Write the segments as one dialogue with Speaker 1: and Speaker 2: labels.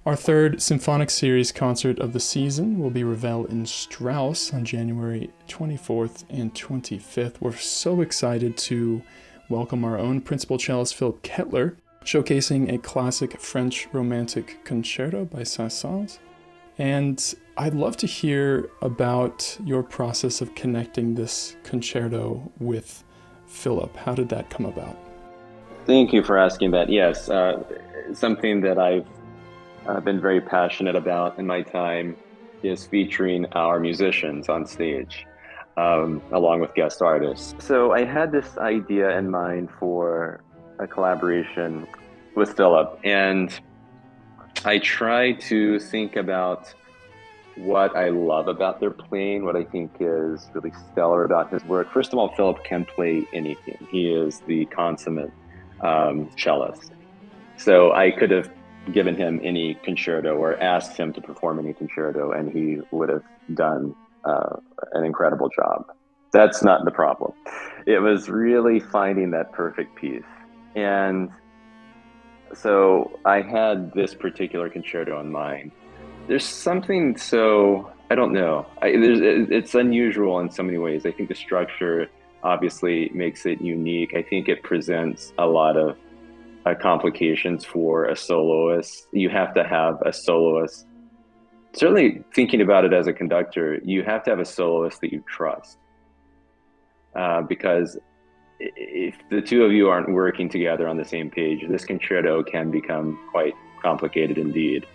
Speaker 1: Our third Symphonic Series concert of the season will be Ravel in Strauss on January 24th and 25th. We're so excited to welcome our own principal cellist Philip Kettler, showcasing a classic French romantic concerto by Saint-Saëns. And I'd love to hear about your process of connecting this concerto with Philip. How did that come about?
Speaker 2: Thank you for asking that. Yes, something that I've been very passionate about in my time is featuring our musicians on stage, along with guest artists. So I had this idea in mind for a collaboration with Philip, and I try to think about what I love about their playing, what I think is really stellar about his work. First of all, Philip can play anything. He is the consummate cellist. So I could have given him any concerto or asked him to perform any concerto, and he would have done an incredible job. That's not the problem. It was really finding that perfect piece. And so I had this particular concerto in mind. There's something so, I don't know, it's unusual in so many ways. I think the structure obviously makes it unique. I think it presents a lot of complications for a soloist. You have to have a soloist. Certainly thinking about it as a conductor, you have to have a soloist that you trust. Because if the two of you aren't working together on the same page, this concerto can become quite complicated indeed.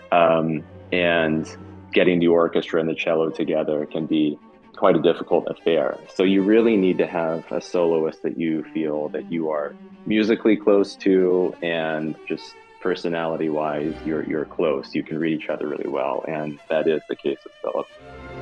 Speaker 2: And getting the orchestra and the cello together can be quite a difficult affair. So you really need to have a soloist that you feel that you are musically close to, and just personality-wise, you're close. You can read each other really well, and that is the case with Philip.